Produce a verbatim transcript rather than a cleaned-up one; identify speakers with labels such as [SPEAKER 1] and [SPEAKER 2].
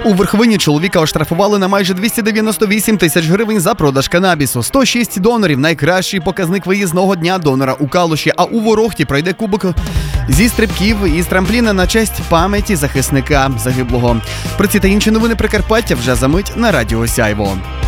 [SPEAKER 1] У Верховині чоловіка оштрафували на майже двісті дев'яносто вісім тисяч гривень за продаж канабісу. сто шість донорів – найкращий показник виїзного дня донора у Калуші. А у Ворохті пройде кубок зі стрибків і з трампліна на честь пам'яті захисника загиблого. Про ці та інші новини Прикарпаття вже за мить на Радіо Сяйво.